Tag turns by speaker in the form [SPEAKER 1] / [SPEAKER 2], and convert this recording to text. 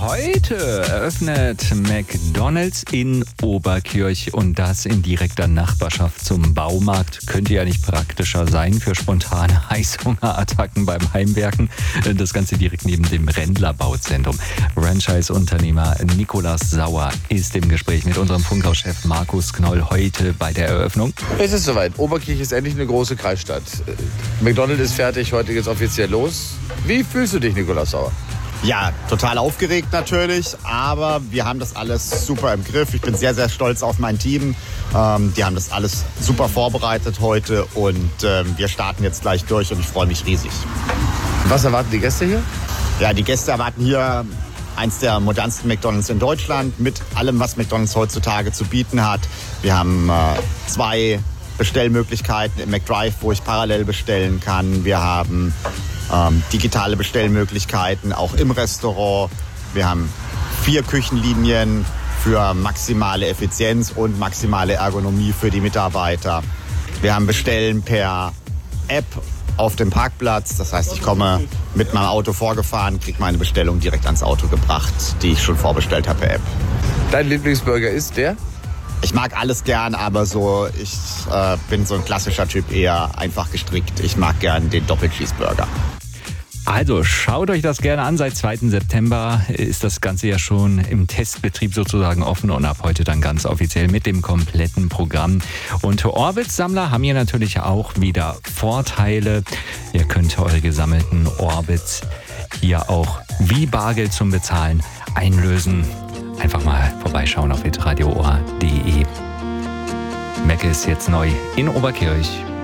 [SPEAKER 1] Heute eröffnet McDonald's in Oberkirch und das in direkter Nachbarschaft zum Baumarkt. Könnte ja nicht praktischer sein für spontane Heißhungerattacken beim Heimwerken. Das Ganze direkt neben dem Rendler Bauzentrum. Franchise-Unternehmer Nikolaus Sauer ist im Gespräch mit unserem Funkhauschef Markus Knoll heute bei der Eröffnung.
[SPEAKER 2] Es ist soweit. Oberkirch ist endlich eine große Kreisstadt. McDonald's ist fertig, heute geht's offiziell los. Wie fühlst du dich, Nikolaus Sauer?
[SPEAKER 3] Ja, total aufgeregt natürlich, aber wir haben das alles super im Griff. Ich bin sehr, sehr stolz auf mein Team. Die haben das alles super vorbereitet heute und wir starten jetzt gleich durch und ich freue mich riesig.
[SPEAKER 2] Was erwarten die Gäste hier?
[SPEAKER 3] Ja, die Gäste erwarten hier eins der modernsten McDonald's in Deutschland mit allem, was McDonald's heutzutage zu bieten hat. Wir haben 2 Bestellmöglichkeiten im McDrive, wo ich parallel bestellen kann. Wir haben digitale Bestellmöglichkeiten auch im Restaurant. Wir haben 4 Küchenlinien für maximale Effizienz und maximale Ergonomie für die Mitarbeiter. Wir haben Bestellen per App auf dem Parkplatz. Das heißt, ich komme mit meinem Auto vorgefahren, kriege meine Bestellung direkt ans Auto gebracht, die ich schon vorbestellt habe per App.
[SPEAKER 2] Dein Lieblingsburger ist der?
[SPEAKER 3] Ich mag alles gern, aber ich bin so ein klassischer Typ, eher einfach gestrickt. Ich mag gern den Doppel-Cheeseburger.
[SPEAKER 1] Also schaut euch das gerne an. Seit 2. September ist das Ganze ja schon im Testbetrieb sozusagen offen und ab heute dann ganz offiziell mit dem kompletten Programm. Und Orbitz-Sammler haben hier natürlich auch wieder Vorteile. Ihr könnt eure gesammelten Orbits hier auch wie Bargeld zum Bezahlen einlösen. Einfach mal vorbeischauen auf hitradioohr.de. Mac ist jetzt neu in Oberkirch.